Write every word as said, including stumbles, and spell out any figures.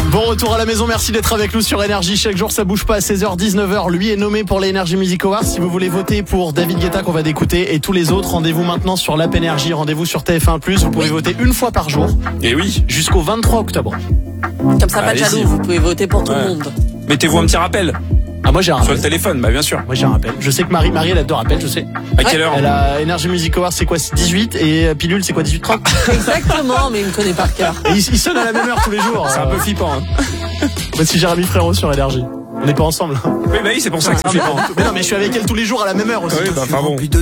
Bon retour à la maison, merci d'être avec nous sur Énergie. Chaque jour ça bouge pas à seize heures dix-neuf heures. Lui est nommé pour les Energy Music Awards. Si vous voulez voter pour David Guetta qu'on va d'écouter et tous les autres, rendez-vous maintenant sur l'app Énergie, rendez-vous sur T F un plus. Vous pouvez oui. voter une fois par jour. Et oui, jusqu'au vingt-trois octobre. Comme ça, pas de jaloux, vous pouvez voter pour tout ouais. le monde. Mettez-vous un petit rappel. Ah moi j'ai un rappel. Sur le téléphone, bah bien sûr. Moi j'ai un rappel. Je sais que Marie, Marie elle a deux rappels, je sais. À quelle heure? Elle a Energy Music Awards, c'est quoi, dix-huit, et Pilule c'est quoi, dix-huit trente? Exactement, mais il me connaît par cœur. Et il, il sonne à la même heure tous les jours. C'est euh... un peu flippant. Hein. Voici Jérémy Frérot sur Énergie. On n'est pas ensemble. Oui bah oui, c'est pour ça que c'est flippant. Mais non mais je suis avec elle tous les jours à la même heure aussi. Oui bah enfin bon.